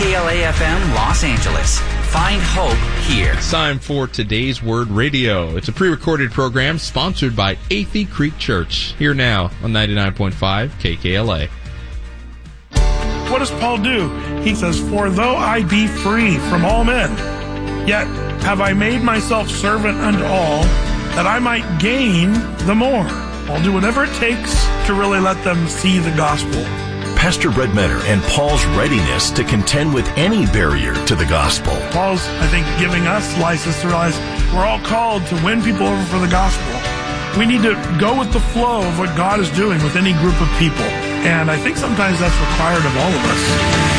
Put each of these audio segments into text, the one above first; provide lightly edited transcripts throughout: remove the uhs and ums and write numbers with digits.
KKLA-FM Los Angeles. Find hope here. It's time for Today's Word Radio. It's a pre-recorded program sponsored by Athey Creek Church. Here now on 99.5 KKLA. What does Paul do? He says, "For though I be free from all men, yet have I made myself servant unto all, that I might gain the more." I'll do whatever it takes to really let them see the gospel. Pastor Brett Metter and Paul's readiness to contend with any barrier to the gospel. Paul's, I think, giving us license to realize we're all called to win people over for the gospel. We need to go with the flow of what God is doing with any group of people. And I think sometimes that's required of all of us.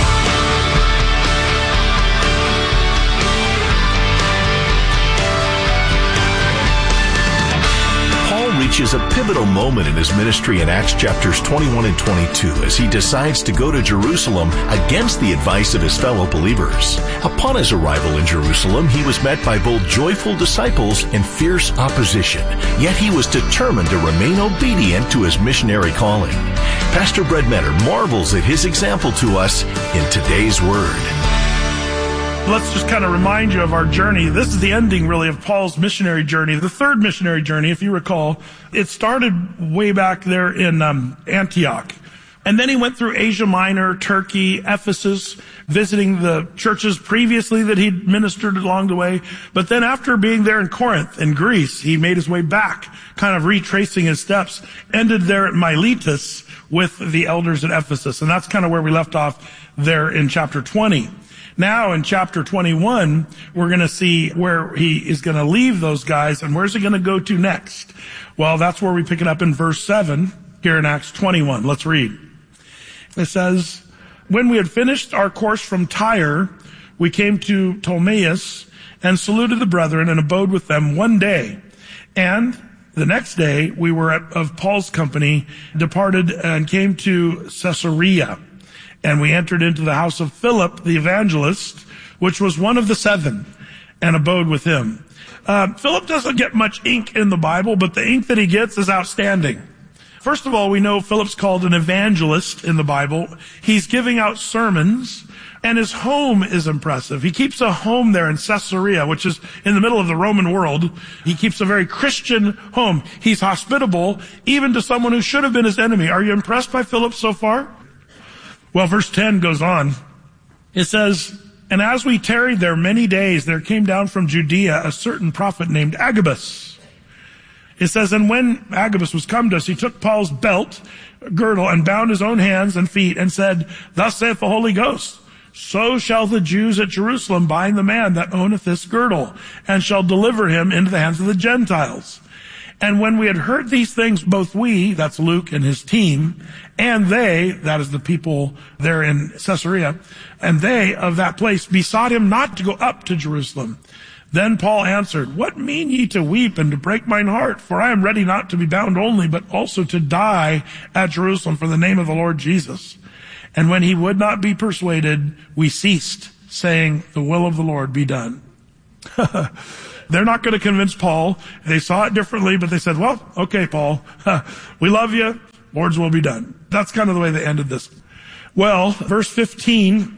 Reaches a pivotal moment in his ministry in Acts chapters 21 and 22 as he decides to go to Jerusalem against the advice of his fellow believers. Upon his arrival in Jerusalem, he was met by both joyful disciples and fierce opposition, yet he was determined to remain obedient to his missionary calling. Pastor Brett Metter marvels at his example to us in today's Word. Let's just kind of remind you of our journey. This is the ending, really, of Paul's missionary journey. The third missionary journey, if you recall, it started way back there in Antioch. And then he went through Asia Minor, Turkey, Ephesus, visiting the churches previously that he'd ministered along the way. But then after being there in Corinth and Greece, he made his way back, kind of retracing his steps, ended there at Miletus with the elders at Ephesus. And that's kind of where we left off there in chapter 20. Now in chapter 21, we're going to see where he is going to leave those guys and where's he going to go to next. Well, that's where we pick it up in verse 7 here in Acts 21. Let's read. It says, "When we had finished our course from Tyre, we came to Ptolemais and saluted the brethren and abode with them one day. And the next day we were of Paul's company, departed and came to Caesarea. And we entered into the house of Philip the evangelist, which was one of the 7, and abode with him." Philip doesn't get much ink in the Bible, but the ink that he gets is outstanding. First of all, we know Philip's called an evangelist in the Bible. He's giving out sermons, and his home is impressive. He keeps a home there in Caesarea, which is in the middle of the Roman world. He keeps a very Christian home. He's hospitable, even to someone who should have been his enemy. Are you impressed by Philip so far? Well, verse 10 goes on. It says, "And as we tarried there many days, there came down from Judea a certain prophet named Agabus." It says, "And when Agabus was come to us, he took Paul's belt, girdle, and bound his own hands and feet, and said, Thus saith the Holy Ghost, So shall the Jews at Jerusalem bind the man that owneth this girdle, and shall deliver him into the hands of the Gentiles. And when we had heard these things, both we," that's Luke and his team, "and they," that is the people there in Caesarea, "and they of that place besought him not to go up to Jerusalem. Then Paul answered, What mean ye to weep and to break mine heart? For I am ready not to be bound only, but also to die at Jerusalem for the name of the Lord Jesus. And when he would not be persuaded, we ceased, saying, The will of the Lord be done." They're not going to convince Paul. They saw it differently, but they said, "Well, okay, Paul, we love you. Lord's will be done." That's kind of the way they ended this. Well, verse 15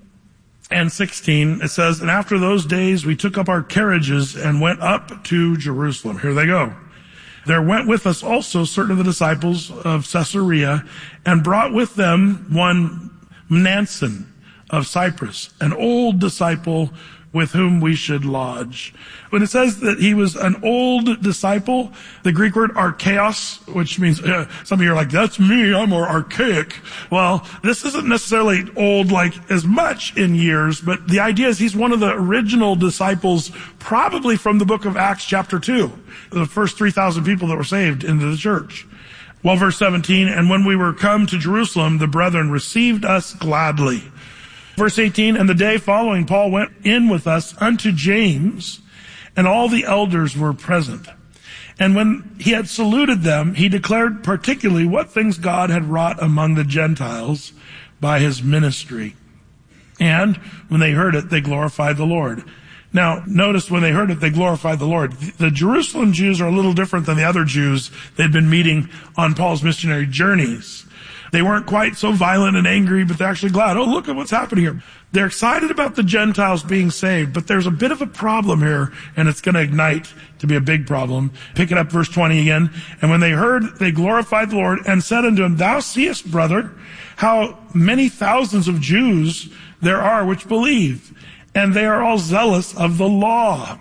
and 16, it says, "And after those days we took up our carriages and went up to Jerusalem." Here they go. "There went with us also certain of the disciples of Caesarea, and brought with them one Mnason of Cyprus, an old disciple with whom we should lodge." When it says that he was an old disciple, the Greek word archaeos, which means, some of you are like, "That's me, I'm more archaic." Well, this isn't necessarily old like as much in years, but the idea is he's one of the original disciples, probably from the book of Acts chapter 2, the first 3,000 people that were saved into the church. Well, verse 17, "And when we were come to Jerusalem, the brethren received us gladly." Verse 18, "And the day following, Paul went in with us unto James, and all the elders were present. And when he had saluted them, he declared particularly what things God had wrought among the Gentiles by his ministry. And when they heard it, they glorified the Lord." Now, notice when they heard it, they glorified the Lord. The Jerusalem Jews are a little different than the other Jews they'd been meeting on Paul's missionary journeys. They weren't quite so violent and angry, but they're actually glad. Oh, look at what's happening here. They're excited about the Gentiles being saved, but there's a bit of a problem here, and it's going to ignite to be a big problem. Pick it up, verse 20 again. And when they heard, they glorified the Lord and said unto him, Thou seest, brother, how many thousands of Jews there are which believe, and they are all zealous of the law.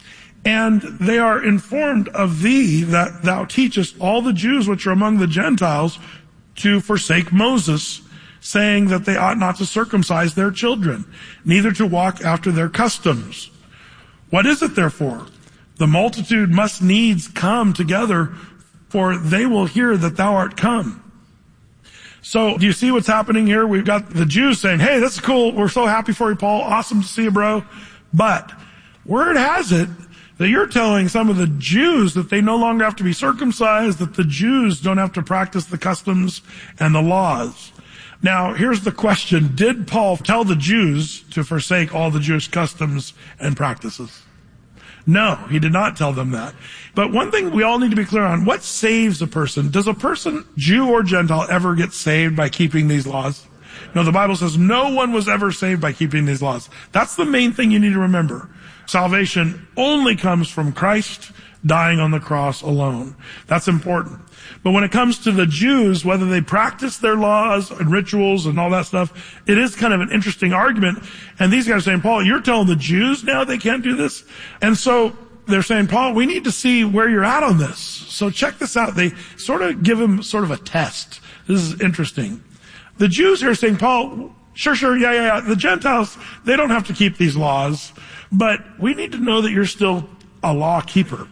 And they are informed of thee that thou teachest all the Jews which are among the Gentiles to forsake Moses, saying that they ought not to circumcise their children, neither to walk after their customs. What is it therefore? The multitude must needs come together, for they will hear that thou art come. So, do you see what's happening here? We've got the Jews saying, hey, that's cool. We're so happy for you, Paul. Awesome to see you, bro. But word has it that you're telling some of the Jews that they no longer have to be circumcised, that the Jews don't have to practice the customs and the laws. Now, here's the question. Did Paul tell the Jews to forsake all the Jewish customs and practices? No, he did not tell them that. But one thing we all need to be clear on, what saves a person? Does a person, Jew or Gentile, ever get saved by keeping these laws? No, the Bible says no one was ever saved by keeping these laws. That's the main thing you need to remember. Salvation only comes from Christ dying on the cross alone. That's important. But when it comes to the Jews, whether they practice their laws and rituals and all that stuff, it is kind of an interesting argument. And these guys are saying, Paul, you're telling the Jews now they can't do this? And so they're saying, Paul, we need to see where you're at on this. So check this out. They sort of give him sort of a test. This is interesting. The Jews here are saying, Paul, sure, yeah. The Gentiles, they don't have to keep these laws, but we need to know that you're still a law keeper.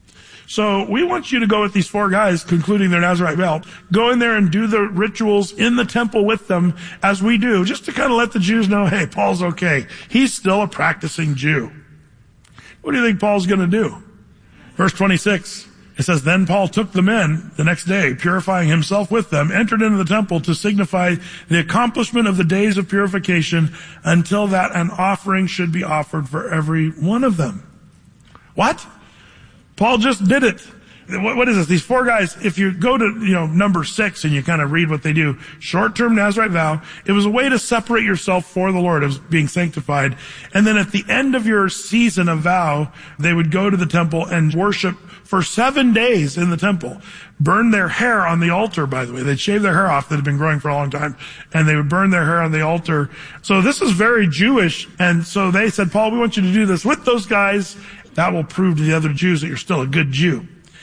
So we want you to go with these four guys, concluding their Nazirite vow, go in there and do the rituals in the temple with them as we do, just to kind of let the Jews know, hey, Paul's okay. He's still a practicing Jew. What do you think Paul's going to do? Verse 26, it says, Then Paul took the men the next day, purifying himself with them, entered into the temple to signify the accomplishment of the days of purification until that an offering should be offered for every one of them. What? Paul just did it. What is this? These four guys, if you go to, number 6 and you kind of read what they do, short-term Nazirite vow, it was a way to separate yourself for the Lord. It was being sanctified. And then at the end of your season of vow, they would go to the temple and worship for 7 days in the temple. Burn their hair on the altar, by the way. They'd shave their hair off that had been growing for a long time, and they would burn their hair on the altar. So this is very Jewish. And so they said, Paul, we want you to do this with those guys. That will prove to the other Jews that you're still a good Jew.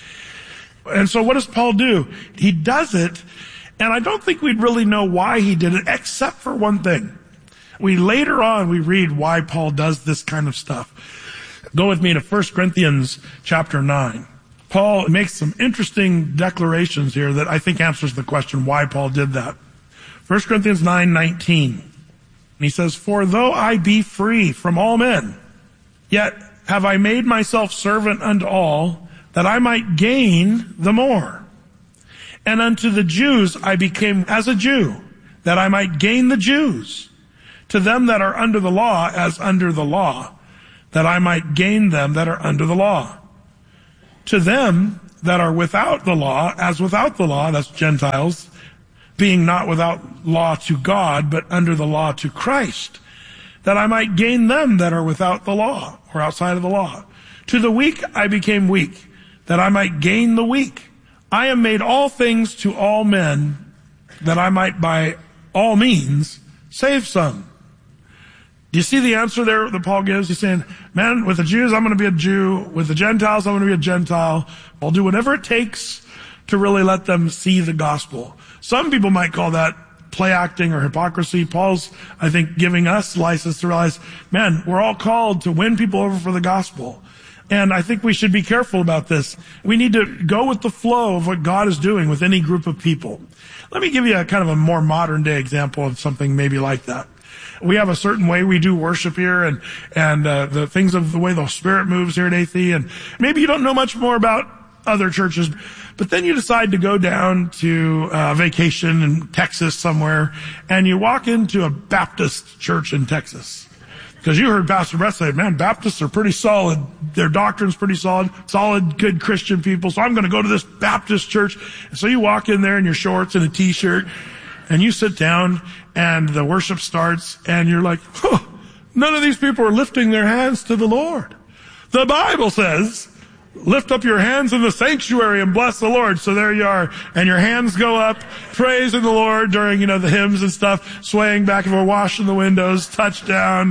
And so what does Paul do? He does it, and I don't think we'd really know why he did it, except for one thing. Later on, we read why Paul does this kind of stuff. Go with me to 1 Corinthians chapter 9. Paul makes some interesting declarations here that I think answers the question why Paul did that. 1 Corinthians 9:19. He says, For though I be free from all men, yet have I made myself servant unto all, that I might gain the more. And unto the Jews I became as a Jew, that I might gain the Jews. To them that are under the law, as under the law, that I might gain them that are under the law. To them that are without the law, as without the law, that's Gentiles, being not without law to God, but under the law to Christ, that I might gain them that are without the law, or outside of the law. To the weak I became weak, that I might gain the weak. I am made all things to all men, that I might by all means save some. Do you see the answer there that Paul gives? He's saying, man, with the Jews I'm going to be a Jew. With the Gentiles I'm going to be a Gentile. I'll do whatever it takes to really let them see the gospel. Some people might call that play acting or hypocrisy. Paul's, I think, giving us license to realize, man, we're all called to win people over for the gospel. And I think we should be careful about this. We need to go with the flow of what God is doing with any group of people. Let me give you a kind of a more modern day example of something maybe like that. We have a certain way we do worship here and the things of the way the Spirit moves here at ATHE. And maybe you don't know much more about other churches, but then you decide to go down to vacation in Texas somewhere, and you walk into a Baptist church in Texas. Because you heard Pastor Brett say, man, Baptists are pretty solid. Their doctrine's pretty solid, good Christian people. So I'm going to go to this Baptist church. And so you walk in there in your shorts and a t-shirt and you sit down and the worship starts and you're like, none of these people are lifting their hands to the Lord. The Bible says, lift up your hands in the sanctuary and bless the Lord. So there you are. And your hands go up, praising the Lord during, the hymns and stuff, swaying back and forth, washing the windows, touchdown,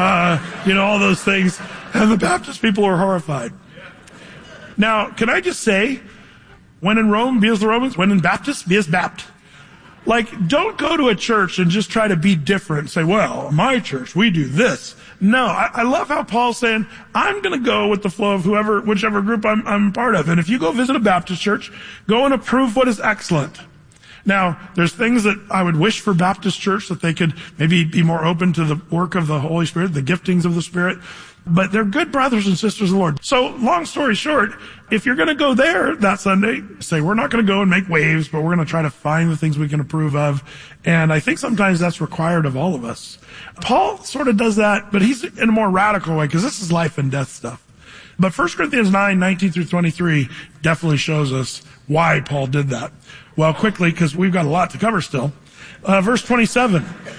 all those things. And the Baptist people are horrified. Now, can I just say, when in Rome, be as the Romans. When in Baptist, be as Bapt. Like, don't go to a church and just try to be different and say, well, my church, we do this. No, I love how Paul's saying, I'm going to go with the flow of whichever group I'm part of. And if you go visit a Baptist church, go and approve what is excellent. Now, there's things that I would wish for Baptist church, that they could maybe be more open to the work of the Holy Spirit, the giftings of the Spirit. But they're good brothers and sisters of the Lord. So, long story short, if you're going to go there that Sunday, say, we're not going to go and make waves, but we're going to try to find the things we can approve of. And I think sometimes that's required of all of us. Paul sort of does that, but he's in a more radical way, because this is life and death stuff. But 1 Corinthians 9:19 through 23 definitely shows us why Paul did that. Well, quickly, because we've got a lot to cover still. Verse 27.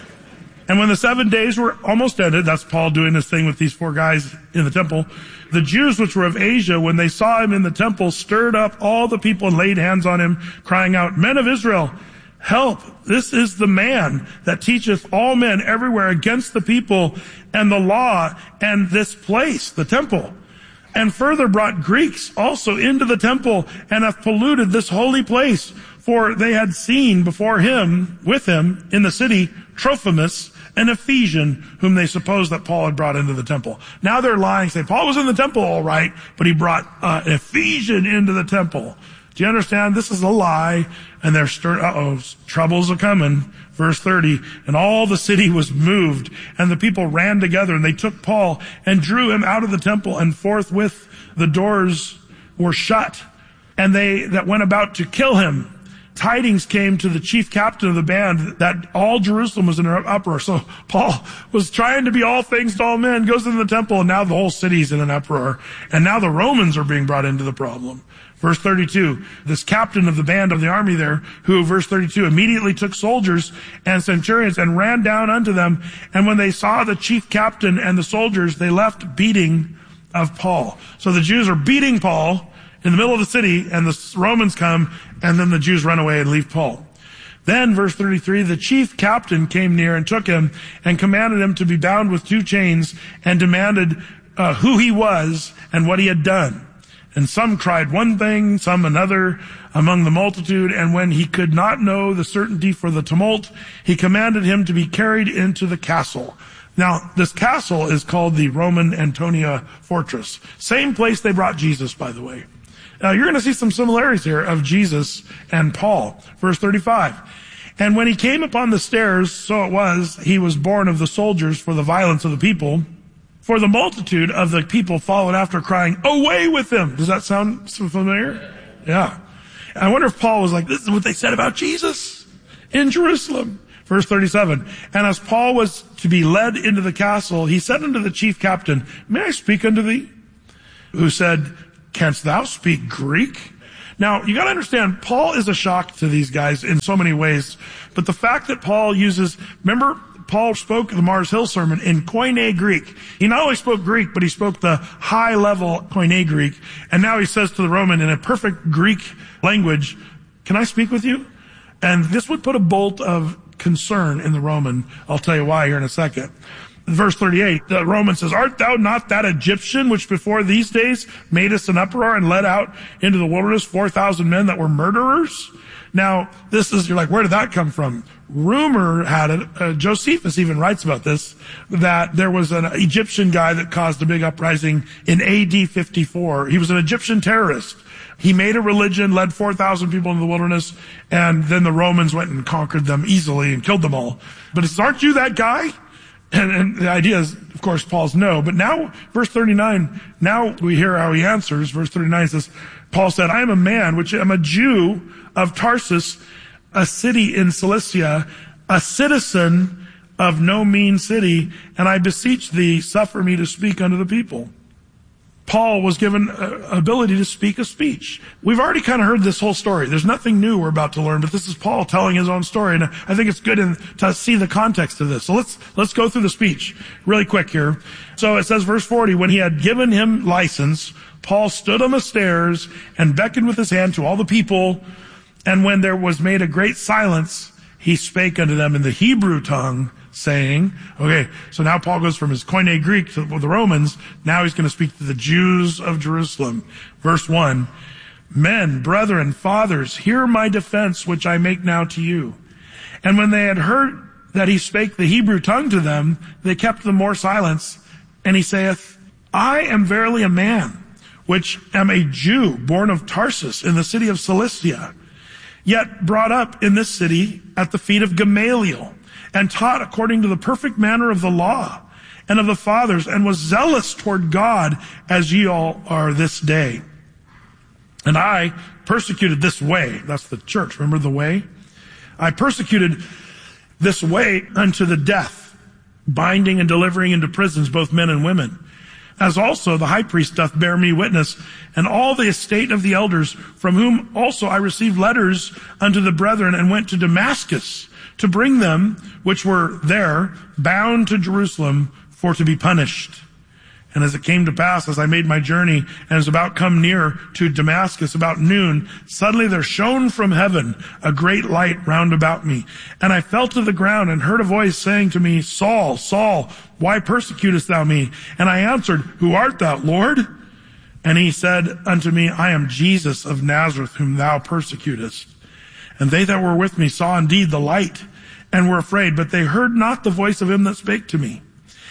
And when the 7 days were almost ended, that's Paul doing this thing with these 4 guys in the temple, the Jews which were of Asia, when they saw him in the temple, stirred up all the people and laid hands on him, crying out, Men of Israel, help! This is the man that teacheth all men everywhere against the people and the law and this place, the temple. And further brought Greeks also into the temple and hath polluted this holy place. For they had seen before him, with him, in the city, Trophimus, an Ephesian, whom they supposed that Paul had brought into the temple. Now they're lying, saying, Paul was in the temple all right, but he brought an Ephesian into the temple. Do you understand? This is a lie, and they're stirred, troubles are coming. Verse 30, and all the city was moved, and the people ran together, and they took Paul and drew him out of the temple, and forthwith the doors were shut, and they that went about to kill him. Tidings came to the chief captain of the band that all Jerusalem was in an uproar. So Paul was trying to be all things to all men, goes into the temple, and now the whole city's in an uproar. And now the Romans are being brought into the problem. Verse 32, this captain of the band of the army there, who, verse 32, immediately took soldiers and centurions and ran down unto them. And when they saw the chief captain and the soldiers, they left beating of Paul. So the Jews are beating Paul in the middle of the city, and the Romans come, and then the Jews run away and leave Paul. Then, verse 33, the chief captain came near and took him and commanded him to be bound with 2 chains and demanded who he was and what he had done. And some cried one thing, some another among the multitude. And when he could not know the certainty for the tumult, he commanded him to be carried into the castle. Now, this castle is called the Roman Antonia Fortress. Same place they brought Jesus, by the way. You're going to see some similarities here of Jesus and Paul. Verse 35. And when he came upon the stairs, so it was, he was borne of the soldiers for the violence of the people. For the multitude of the people followed after, crying, away with him. Does that sound familiar? Yeah. I wonder if Paul was like, this is what they said about Jesus in Jerusalem. Verse 37. And as Paul was to be led into the castle, he said unto the chief captain, May I speak unto thee? Who said, Canst thou speak Greek? Now, you gotta understand, Paul is a shock to these guys in so many ways. But the fact that Paul uses, remember, Paul spoke the Mars Hill sermon in Koine Greek. He not only spoke Greek, but he spoke the high-level Koine Greek. And now he says to the Roman in a perfect Greek language, Can I speak with you? And this would put a bolt of concern in the Roman. I'll tell you why here in a second. Verse 38, the Roman says, Art thou not that Egyptian which before these days made us an uproar and led out into the wilderness 4,000 men that were murderers? Now, this is, you're like, where did that come from? Rumor had it, Josephus even writes about this, that there was an Egyptian guy that caused a big uprising in AD 54. He was an Egyptian terrorist. He made a religion, led 4,000 people into the wilderness, and then the Romans went and conquered them easily and killed them all. But he says, aren't you that guy? And the idea is, of course, Paul's no. But now, verse 39, now we hear how he answers. Verse 39 says, Paul said, I am a man, which am a Jew of Tarsus, a city in Cilicia, a citizen of no mean city, and I beseech thee, suffer me to speak unto the people. Paul was given ability to speak a speech. We've already kind of heard this whole story. There's nothing new we're about to learn, but this is Paul telling his own story, and I think it's good to see the context of this. So let's go through the speech really quick here. So it says, verse 40, when he had given him license, Paul stood on the stairs and beckoned with his hand to all the people, and when there was made a great silence, he spake unto them in the Hebrew tongue, saying, okay, so now Paul goes from his Koine Greek to the Romans. Now he's going to speak to the Jews of Jerusalem. Verse 1, men, brethren, fathers, hear my defense, which I make now to you. And when they had heard that he spake the Hebrew tongue to them, they kept the more silence. And he saith, I am verily a man, which am a Jew, born of Tarsus, in the city of Cilicia, yet brought up in this city at the feet of Gamaliel, and taught according to the perfect manner of the law and of the fathers, and was zealous toward God as ye all are this day. And I persecuted this way. That's the church. Remember the way? I persecuted this way unto the death, binding and delivering into prisons both men and women. As also the high priest doth bear me witness, and all the estate of the elders, from whom also I received letters unto the brethren, and went to Damascus, to bring them which were there bound to Jerusalem for to be punished. And as it came to pass, as I made my journey and was about come near to Damascus about noon, suddenly there shone from heaven a great light round about me. And I fell to the ground and heard a voice saying to me, Saul, Saul, why persecutest thou me? And I answered, Who art thou, Lord? And he said unto me, I am Jesus of Nazareth, whom thou persecutest. And they that were with me saw indeed the light, and were afraid, but they heard not the voice of him that spake to me.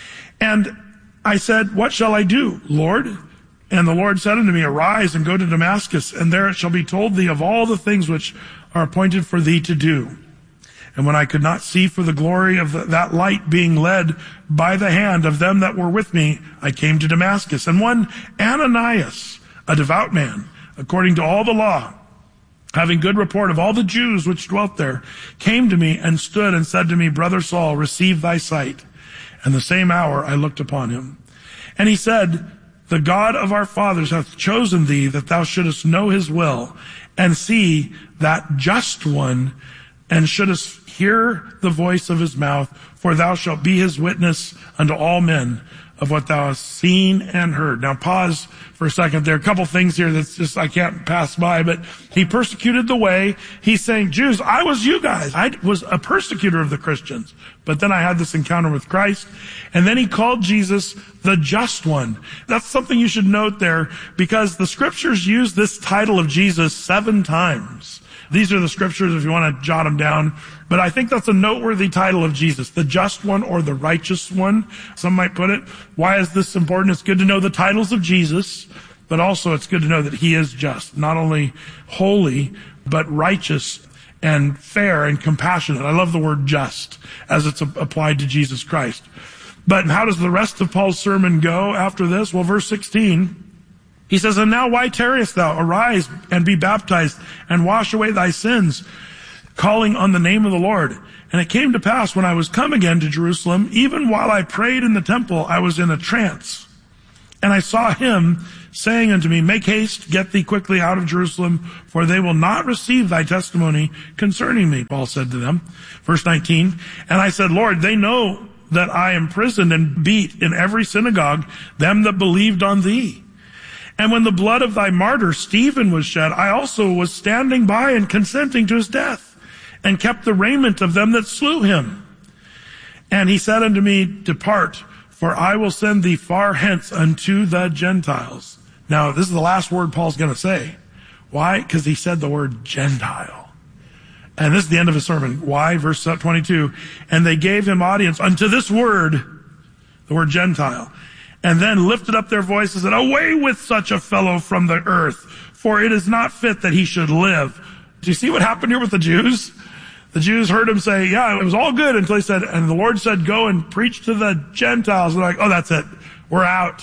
And I said, What shall I do, Lord? And the Lord said unto me, Arise and go to Damascus, and there it shall be told thee of all the things which are appointed for thee to do. And when I could not see for the glory of that light, being led by the hand of them that were with me, I came to Damascus. And one Ananias, a devout man, according to all the law, having good report of all the Jews which dwelt there, came to me and stood and said to me, Brother Saul, receive thy sight. And the same hour I looked upon him. And he said, The God of our fathers hath chosen thee, that thou shouldest know his will, and see that just one, and shouldest hear the voice of his mouth, for thou shalt be his witness unto all men of what thou hast seen and heard. Now pause for a second. There are a couple things here that's just, I can't pass by, but he persecuted the way. He's saying, Jews, I was you guys. I was a persecutor of the Christians. But then I had this encounter with Christ. And then he called Jesus the just one. That's something you should note there, because the scriptures use this title of Jesus 7 times. These are the scriptures if you want to jot them down. But I think that's a noteworthy title of Jesus, the just one or the righteous one, some might put it. Why is this important? It's good to know the titles of Jesus, but also it's good to know that he is just, not only holy, but righteous and fair and compassionate. I love the word just as it's applied to Jesus Christ. But how does the rest of Paul's sermon go after this? Well, verse 16, he says, And now why tarriest thou? Arise and be baptized and wash away thy sins, calling on the name of the Lord. And it came to pass when I was come again to Jerusalem, even while I prayed in the temple, I was in a trance. And I saw him saying unto me, Make haste, get thee quickly out of Jerusalem, for they will not receive thy testimony concerning me, Paul said to them. Verse 19, And I said, Lord, they know that I am imprisoned and beat in every synagogue them that believed on thee. And when the blood of thy martyr Stephen was shed, I also was standing by and consenting to his death, and kept the raiment of them that slew him. And he said unto me, Depart, for I will send thee far hence unto the Gentiles. Now, this is the last word Paul's going to say. Why? Because he said the word Gentile. And this is the end of his sermon. Why? Verse 22. And they gave him audience unto this word, the word Gentile. And then lifted up their voices and away with such a fellow from the earth, for it is not fit that he should live. Do you see what happened here with the Jews? The Jews heard him say, yeah, it was all good until he said, and the Lord said, go and preach to the Gentiles. And they're like, oh, that's it. We're out.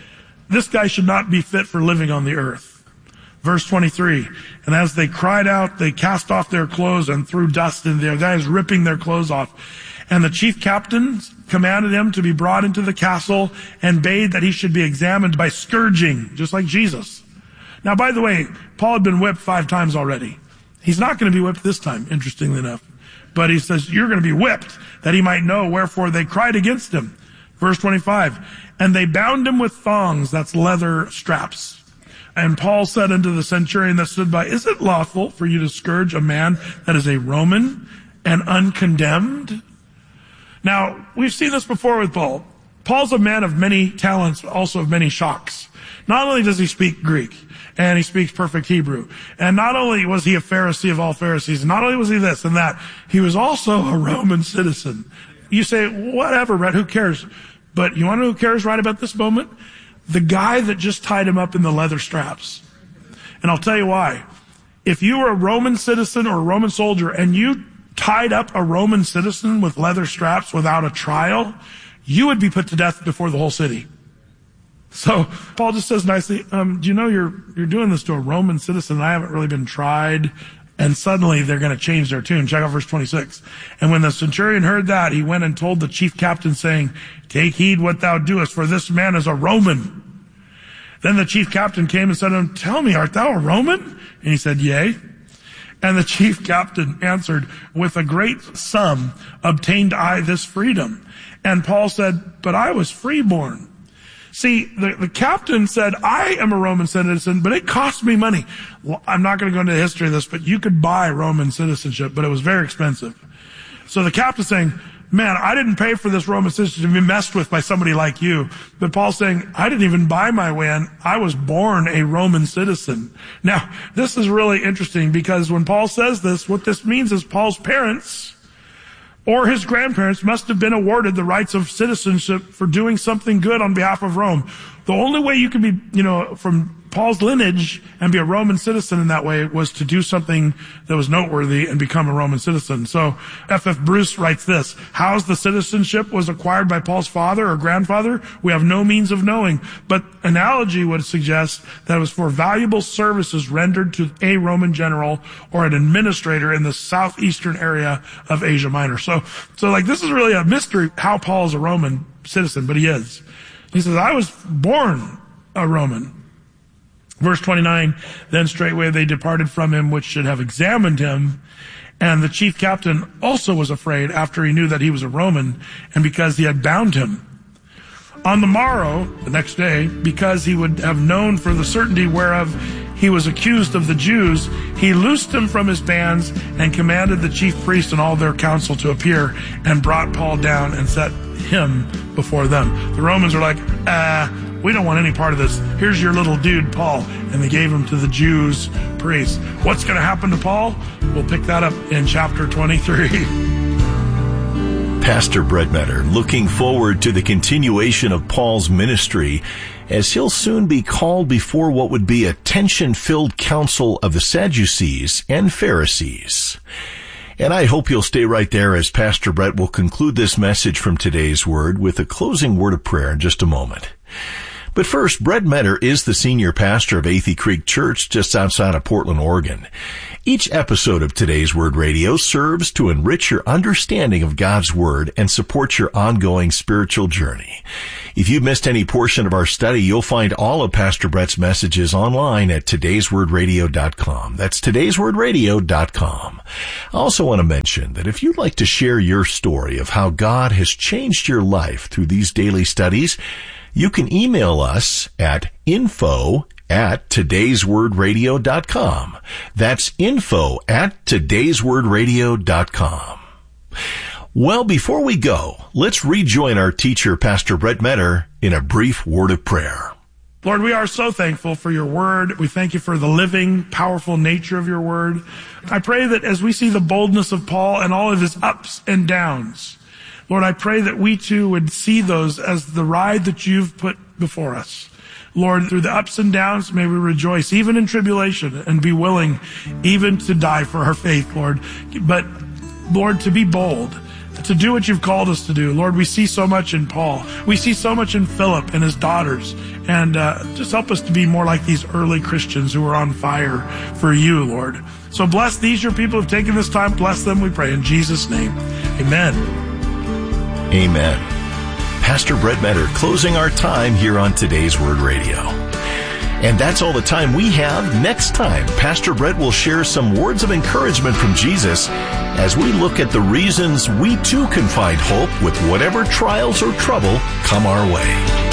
This guy should not be fit for living on the earth. Verse 23, and as they cried out, they cast off their clothes and threw dust in there. That is ripping their clothes off. And the chief captains commanded him to be brought into the castle and bade that he should be examined by scourging, just like Jesus. Now, by the way, Paul had been whipped 5 times already. He's not going to be whipped this time, interestingly enough. But he says, you're going to be whipped, that he might know wherefore they cried against him. Verse 25, and they bound him with thongs, that's leather straps. And Paul said unto the centurion that stood by, is it lawful for you to scourge a man that is a Roman and uncondemned? Now, we've seen this before with Paul. Paul's a man of many talents, also of many shocks. Not only does he speak Greek, and he speaks perfect Hebrew, and not only was he a Pharisee of all Pharisees, not only was he this and that, he was also a Roman citizen. You say, whatever, Brett, who cares? But you want to know who cares right about this moment? The guy that just tied him up in the leather straps. And I'll tell you why. If you were a Roman citizen or a Roman soldier and you tied up a Roman citizen with leather straps without a trial, you would be put to death before the whole city. So Paul just says nicely, do you know you're doing this to a Roman citizen? I haven't really been tried. And suddenly they're going to change their tune. Check out verse 26. And when the centurion heard that, he went and told the chief captain, saying, take heed what thou doest, for this man is a Roman. Then the chief captain came and said to him, tell me, art thou a Roman? And he said, yea. And the chief captain answered, with a great sum obtained I this freedom. And Paul said, but I was freeborn. See, the captain said, I am a Roman citizen, but it cost me money. Well, I'm not going to go into the history of this, but you could buy Roman citizenship, but it was very expensive. So the captain's saying, man, I didn't pay for this Roman citizenship to be messed with by somebody like you. But Paul's saying, I didn't even buy my way in. I was born a Roman citizen. Now, this is really interesting because when Paul says this, what this means is Paul's parents or his grandparents must have been awarded the rights of citizenship for doing something good on behalf of Rome. The only way you could be, from Paul's lineage and be a Roman citizen in that way was to do something that was noteworthy and become a Roman citizen. So F.F. Bruce writes this, how the citizenship was acquired by Paul's father or grandfather, we have no means of knowing, but analogy would suggest that it was for valuable services rendered to a Roman general or an administrator in the southeastern area of Asia Minor. So this is really a mystery how Paul is a Roman citizen, but he is. He says, I was born a Roman. Verse 29, then straightway they departed from him which should have examined him. And the chief captain also was afraid after he knew that he was a Roman and because he had bound him. On the morrow, the next day, because he would have known for the certainty whereof he was accused of the Jews, he loosed him from his bands and commanded the chief priest and all their council to appear and brought Paul down and set him before them. The Romans are like, we don't want any part of this. Here's your little dude, Paul. And they gave him to the Jews' priests. What's going to happen to Paul? We'll pick that up in chapter 23. Pastor Brett Metter looking forward to the continuation of Paul's ministry as he'll soon be called before what would be a tension-filled council of the Sadducees and Pharisees. And I hope you'll stay right there as Pastor Brett will conclude this message from today's Word with a closing word of prayer in just a moment. But first, Brett Metter is the senior pastor of Athey Creek Church just outside of Portland, Oregon. Each episode of Today's Word Radio serves to enrich your understanding of God's Word and support your ongoing spiritual journey. If you've missed any portion of our study, you'll find all of Pastor Brett's messages online at today'swordradio.com. That's today'swordradio.com. I also want to mention that if you'd like to share your story of how God has changed your life through these daily studies, you can email us at info@today'swordradio.com. That's info@today'swordradio.com. Well, before we go, let's rejoin our teacher, Pastor Brett Metter, in a brief word of prayer. Lord, we are so thankful for your word. We thank you for the living, powerful nature of your word. I pray that as we see the boldness of Paul and all of his ups and downs, Lord, I pray that we too would see those as the ride that you've put before us. Lord, through the ups and downs, may we rejoice, even in tribulation, and be willing even to die for our faith, Lord. But, Lord, to be bold, to do what you've called us to do. Lord, we see so much in Paul. We see so much in Philip and his daughters. And just help us to be more like these early Christians who are on fire for you, Lord. So bless these, your people who have taken this time. Bless them, we pray, in Jesus' name. Amen. Amen. Pastor Brett Meador closing our time here on Today's Word Radio. And that's all the time we have. Next time, Pastor Brett will share some words of encouragement from Jesus as we look at the reasons we too can find hope with whatever trials or trouble come our way.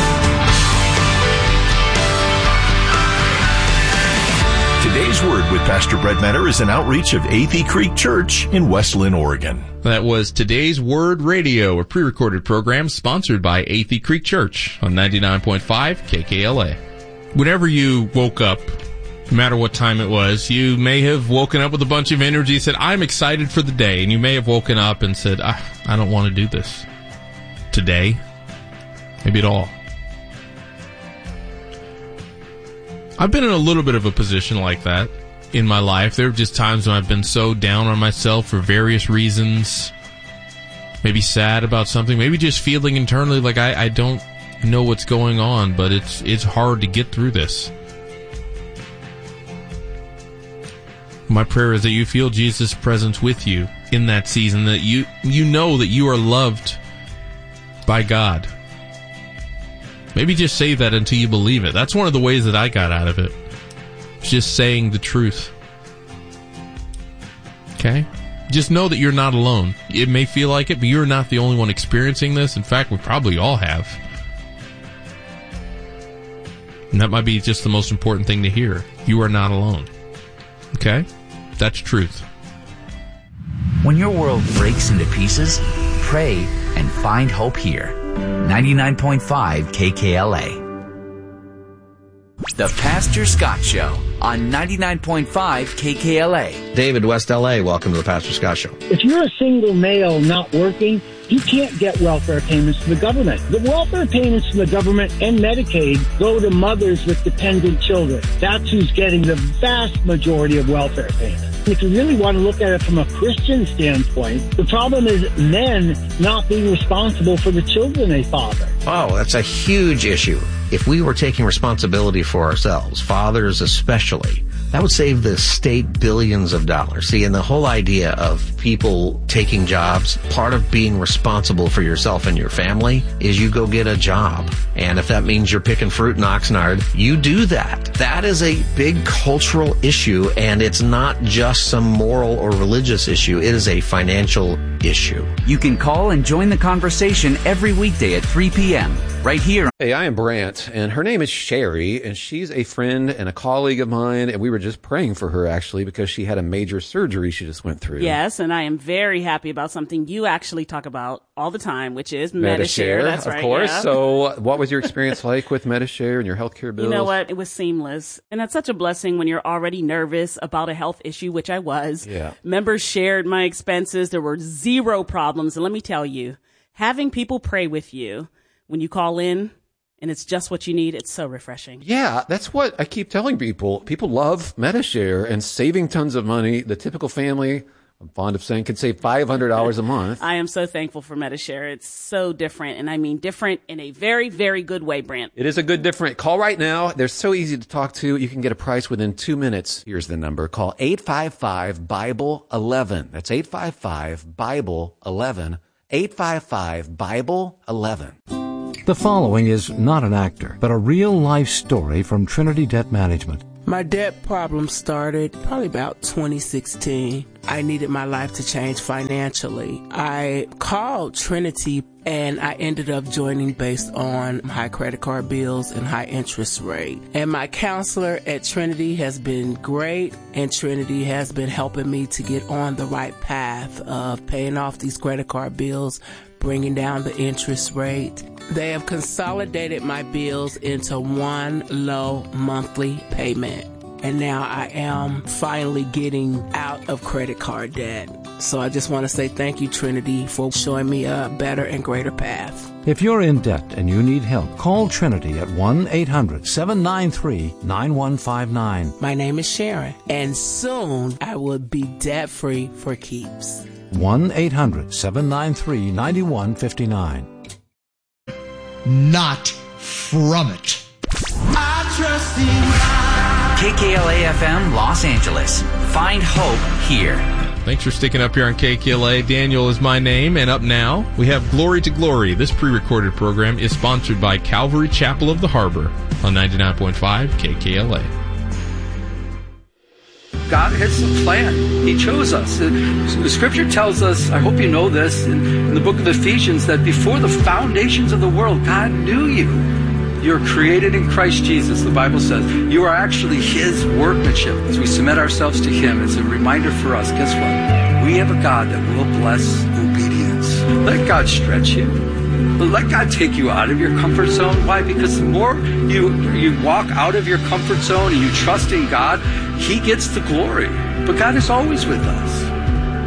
Today's Word with Pastor Brett Meador is an outreach of Athey Creek Church in West Linn, Oregon. That was Today's Word Radio, a pre-recorded program sponsored by Athey Creek Church on 99.5 KKLA. Whenever you woke up, no matter what time it was, you may have woken up with a bunch of energy, said, I'm excited for the day. And you may have woken up and said, I don't want to do this today, maybe at all. I've been in a little bit of a position like that in my life. There are just times when I've been so down on myself for various reasons, maybe sad about something, maybe just feeling internally like I don't know what's going on, but it's hard to get through this. My prayer is that you feel Jesus' presence with you in that season, that you know that you are loved by God. Maybe just say that until you believe it. That's one of the ways that I got out of it. It's just saying the truth. Okay? Just know that you're not alone. It may feel like it, but you're not the only one experiencing this. In fact, we probably all have. And that might be just the most important thing to hear. You are not alone. Okay? That's truth. When your world breaks into pieces, pray and find hope here. 99.5 KKLA. The Pastor Scott Show on 99.5 KKLA. David, West LA, welcome to the Pastor Scott Show. If you're a single male not working, you can't get welfare payments from the government. The welfare payments from the government and Medicaid go to mothers with dependent children. That's who's getting the vast majority of welfare payments. If you really want to look at it from a Christian standpoint, the problem is men not being responsible for the children they father. Oh, that's a huge issue. If we were taking responsibility for ourselves, fathers especially, that would save the state billions of dollars. See, and the whole idea of people taking jobs, part of being responsible for yourself and your family is you go get a job. And if that means you're picking fruit in Oxnard, you do that. That is a big cultural issue, and it's not just some moral or religious issue. It is a financial issue. You can call and join the conversation every weekday at 3 p.m. right here. Hey, I am Brant, and her name is Sherry, and she's a friend and a colleague of mine, and we were just praying for her, actually, because she had a major surgery she just went through. Yes, and I am very happy about something you actually talk about all the time, which is Medi-Share. That's right. Of course. Yeah. So what was your experience like with Medi-Share and your healthcare bills? You know what? It was seamless. And that's such a blessing when you're already nervous about a health issue, which I was. Yeah. Members shared my expenses. There were zero problems. And let me tell you, having people pray with you when you call in, and it's just what you need, it's so refreshing. Yeah, that's what I keep telling people. People love Medi-Share and saving tons of money. The typical family, I'm fond of saying, can save $500 a month. I am so thankful for Medi-Share. It's so different, and I mean different in a very, very good way, Brant. It is a good different. Call right now. They're so easy to talk to. You can get a price within 2 minutes. Here's the number. Call 855-BIBLE-11. That's 855-BIBLE-11. 855-BIBLE-11. The following is not an actor, but a real-life story from Trinity Debt Management. My debt problem started probably about 2016. I needed my life to change financially. I called Trinity and I ended up joining based on high credit card bills and high interest rate. And my counselor at Trinity has been great, and Trinity has been helping me to get on the right path of paying off these credit card bills, bringing down the interest rate. They have consolidated my bills into one low monthly payment. And now I am finally getting out of credit card debt. So I just want to say thank you, Trinity, for showing me a better and greater path. If you're in debt and you need help, call Trinity at 1-800-793-9159. My name is Sharon, and soon I will be debt-free for keeps. 1-800-793-9159. Not from it. I trust in God. KKLA FM Los Angeles. Find hope here. Thanks for sticking up here on KKLA. Daniel is my name, and up now, we have Glory to Glory. This pre-recorded program is sponsored by Calvary Chapel of the Harbor on 99.5 KKLA. God has a plan. He chose us. The Scripture tells us, I hope you know this, in the book of Ephesians, that before the foundations of the world, God knew you. You're created in Christ Jesus, the Bible says. You are actually His workmanship. As we submit ourselves to Him, it's a reminder for us, guess what? We have a God that will bless obedience. Let God stretch you. Let God take you out of your comfort zone. Why? Because the more you walk out of your comfort zone and you trust in God, He gets the glory. But God is always with us.